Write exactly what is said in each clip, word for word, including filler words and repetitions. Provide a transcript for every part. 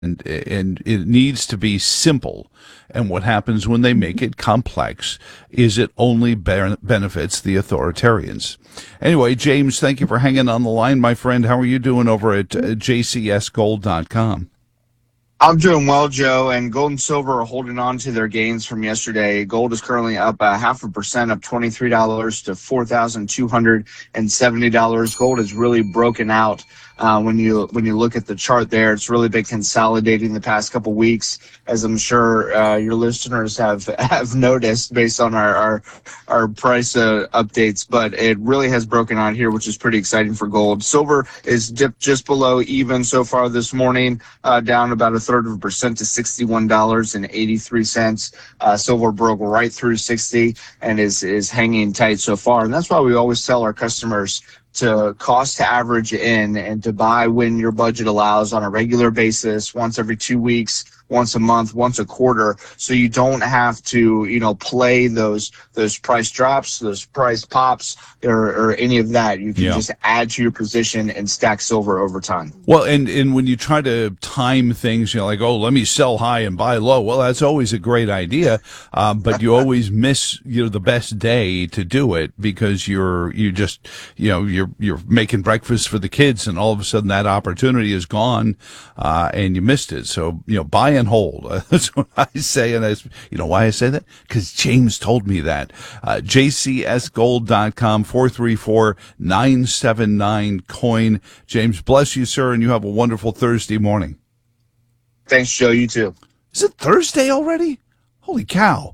And, and it needs to be simple. And what happens when they make it complex is it only be- benefits the authoritarians. Anyway, James, thank you for hanging on the line, my friend. How are you doing over at uh, j c s gold dot com? I'm doing well, Joe, and gold and silver are holding on to their gains from yesterday. Gold is currently up a half a percent, up twenty-three dollars to four thousand two hundred seventy dollars. Gold has really broken out. Uh, when you when you look at the chart there, it's really been consolidating the past couple weeks, as I'm sure uh, your listeners have have noticed based on our our, our price uh, updates. But it really has broken out here, which is pretty exciting for gold. Silver is dipped just below even so far this morning, uh, down about a third of a percent to sixty-one dollars and eighty-three cents. Uh, silver broke right through sixty and is is hanging tight so far, and that's why we always tell our customers to cost to average in and to buy when your budget allows on a regular basis, once every two weeks, once a month, once a quarter, so you don't have to, you know, play those those price drops, those price pops, or, or any of that. You can yeah. just add to your position and stack silver over time. Well, and, and when you try to time things, you know, like, oh, let me sell high and buy low. Well, that's always a great idea, um, but you always miss, you know, the best day to do it because you're you just, you know, you're you're making breakfast for the kids, and all of a sudden that opportunity is gone, uh, and you missed it. So, you know, buy and hold. That's what I say, and I, you know why I say that? Because James told me that. Uh, j c s gold dot com, four three four, nine seven nine, coin. James, bless you, sir, and you have a wonderful Thursday morning. Thanks, Joe. You too. Is it Thursday already? Holy cow.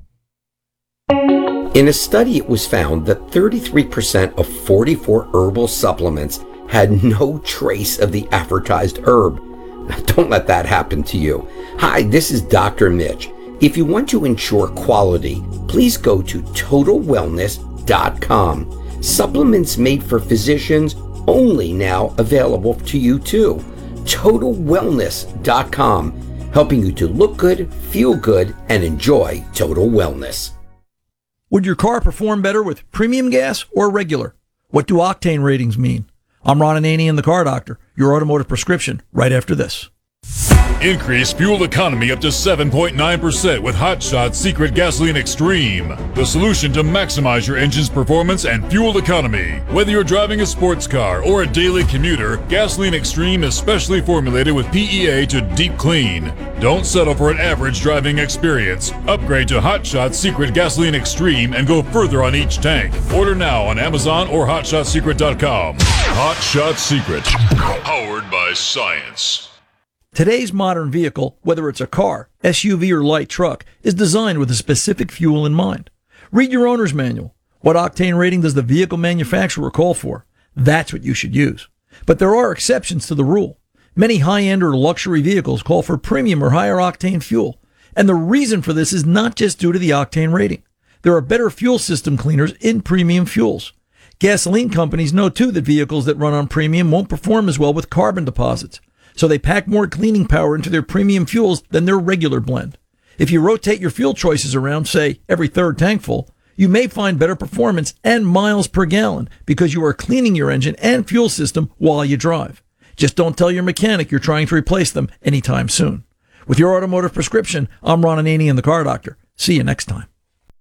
In a study, it was found that thirty-three percent of forty-four herbal supplements had no trace of the advertised herb. Don't let that happen to you. Hi, this is Doctor Mitch. If you want to ensure quality, please go to total wellness dot com. Supplements made for physicians only now available to you too. total wellness dot com, helping you to look good, feel good, and enjoy total wellness. Would your car perform better with premium gas or regular? What do octane ratings mean? I'm Ron Ananian, the Car Doctor, your automotive prescription, right after this. Increase fuel economy up to seven point nine percent with Hot Shot's Secret Gasoline Extreme, the solution to maximize your engine's performance and fuel economy. Whether you're driving a sports car or a daily commuter, Gasoline Extreme is specially formulated with P E A to deep clean. Don't settle for an average driving experience. Upgrade to Hot Shot's Secret Gasoline Extreme and go further on each tank. Order now on Amazon or hot shot secret dot com. Hot Shot Secret, powered by science. Today's modern vehicle, whether it's a car, S U V, or light truck, is designed with a specific fuel in mind. Read your owner's manual. What octane rating does the vehicle manufacturer call for? That's what you should use. But there are exceptions to the rule. Many high-end or luxury vehicles call for premium or higher octane fuel. And the reason for this is not just due to the octane rating. There are better fuel system cleaners in premium fuels. Gasoline companies know, too, that vehicles that run on premium won't perform as well with carbon deposits. So they pack more cleaning power into their premium fuels than their regular blend. If you rotate your fuel choices around, say, every third tank full, you may find better performance and miles per gallon because you are cleaning your engine and fuel system while you drive. Just don't tell your mechanic you're trying to replace them anytime soon. With your automotive prescription, I'm Ron Ananian, the Car Doctor. See you next time.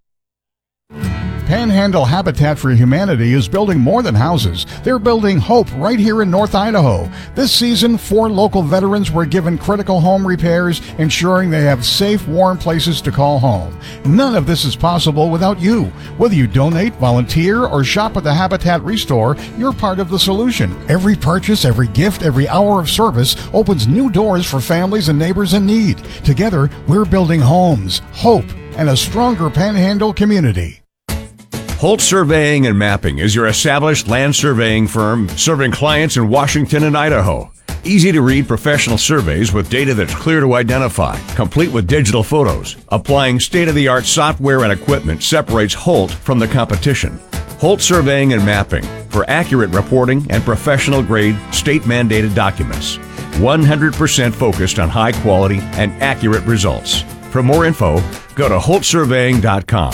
Panhandle Habitat for Humanity is building more than houses. They're building hope right here in North Idaho. This season, four local veterans were given critical home repairs, ensuring they have safe, warm places to call home. None of this is possible without you. Whether you donate, volunteer, or shop at the Habitat Restore, you're part of the solution. Every purchase, every gift, every hour of service opens new doors for families and neighbors in need. Together, we're building homes, hope, and a stronger Panhandle community. Holt Surveying and Mapping is your established land surveying firm serving clients in Washington and Idaho. Easy to read professional surveys with data that's clear to identify, complete with digital photos. Applying state-of-the-art software and equipment separates Holt from the competition. Holt Surveying and Mapping for accurate reporting and professional-grade state-mandated documents. one hundred percent focused on high quality and accurate results. For more info, go to holt surveying dot com.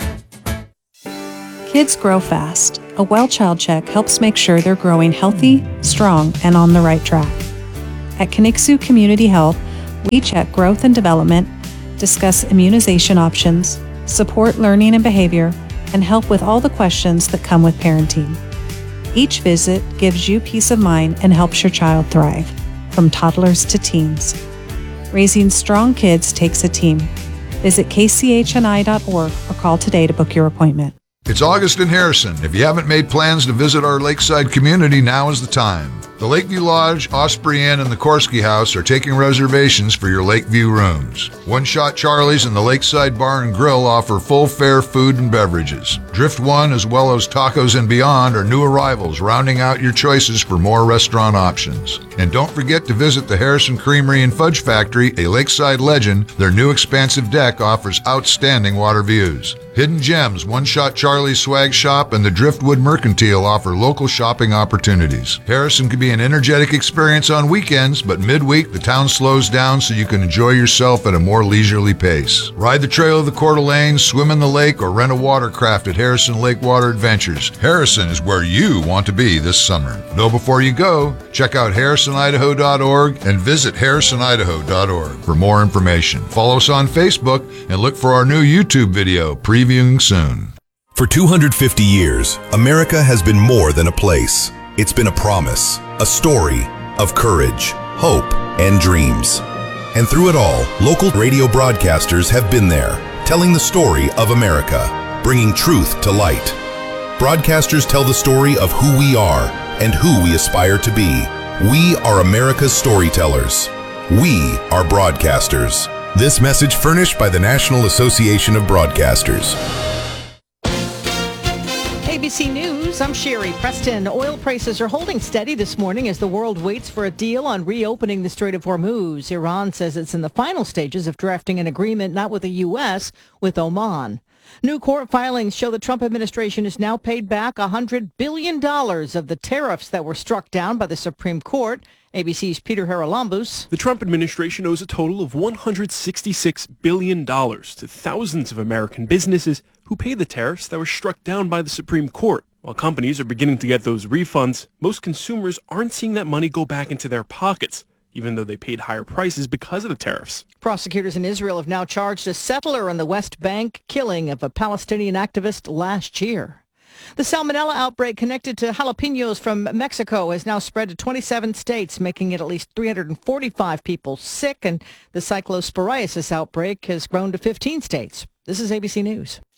Kids grow fast. A Well Child Check helps make sure they're growing healthy, strong, and on the right track. At Kinixu Community Health, We check growth and development, discuss immunization options, support learning and behavior, and help with all the questions that come with parenting. Each visit gives you peace of mind and helps your child thrive, from toddlers to teens. Raising strong kids takes a team. Visit k c h n i dot org or call today to book your appointment. It's August in Harrison. If you haven't made plans to visit our lakeside community, now is the time. The Lakeview Lodge, Osprey Inn, and the Korsky House are taking reservations for your Lakeview rooms. One Shot Charlie's and the Lakeside Bar and Grill offer full fare food and beverages. Drift One, as well as Tacos and Beyond, are new arrivals, rounding out your choices for more restaurant options. And don't forget to visit the Harrison Creamery and Fudge Factory, a lakeside legend. Their new expansive deck offers outstanding water views. Hidden Gems, One Shot Charlie's Swag Shop, and the Driftwood Mercantile offer local shopping opportunities. Harrison can be an energetic experience on weekends, but midweek the town slows down so you can enjoy yourself at a more leisurely pace. Ride the trail of the Coeur d'Alene, swim in the lake, or rent a watercraft at Harrison Lake Water Adventures. Harrison is where you want to be this summer. Know before you go, check out harrison idaho dot org and visit harrison idaho dot org for more information. Follow us on Facebook and look for our new YouTube video previewing soon. For two hundred fifty years, America has been more than a place. It's been a promise, a story of courage, hope, and dreams. And through it all, local radio broadcasters have been there, telling the story of America, bringing truth to light. Broadcasters tell the story of who we are and who we aspire to be. We are America's storytellers. We are broadcasters. This message furnished by the National Association of Broadcasters. A B C News, I'm Sherry Preston. Oil prices are holding steady this morning as the world waits for a deal on reopening the Strait of Hormuz. Iran says it's in the final stages of drafting an agreement, not with the U S, with Oman. New court filings show the Trump administration has now paid back one hundred billion dollars of the tariffs that were struck down by the Supreme Court. A B C's Peter Haralambous. The Trump administration owes a total of one hundred sixty-six billion dollars to thousands of American businesses who paid the tariffs that were struck down by the Supreme Court. While companies are beginning to get those refunds, most consumers aren't seeing that money go back into their pockets, even though they paid higher prices because of the tariffs. Prosecutors in Israel have now charged a settler in the West Bank killing of a Palestinian activist last year. The salmonella outbreak connected to jalapenos from Mexico has now spread to twenty-seven states, making it at least three hundred forty-five people sick, and the cyclosporiasis outbreak has grown to fifteen states. This is A B C News.